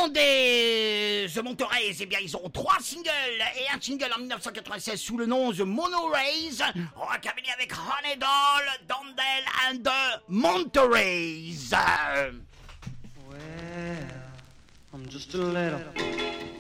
nom des The Monterey, eh bien, ils ont 3 singles et un single en 1996 sous le nom The Mono Rays. Rockabilly avec Honey Doll, Dondell and the Monterey. Well, I'm just a little